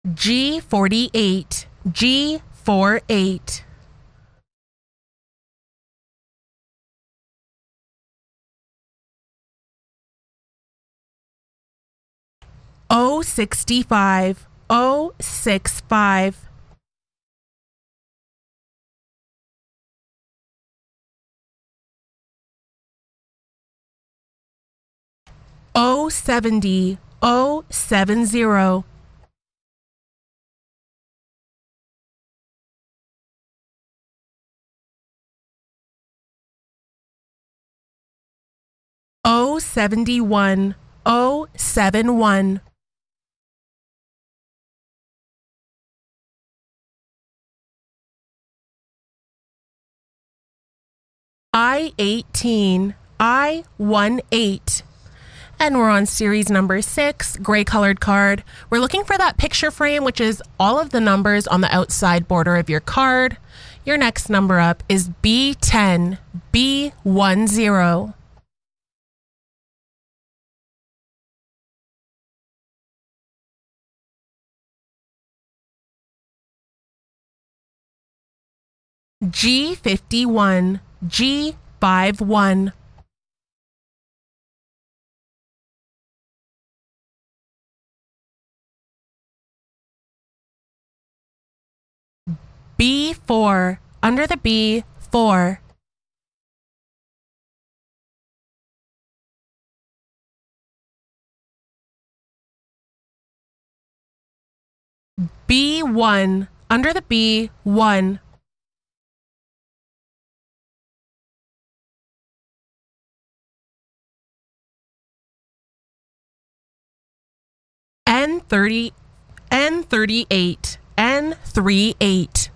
G48, G48. O65, O65. O70, O70. O71, O71. I18, I18. And we're on series number 6, gray colored card. We're looking for that picture frame, which is all of the numbers on the outside border of your card. Your next number up is B10, B10. G51, G51. B4, under the B, 4. B1, under the B, 1. N38, N38.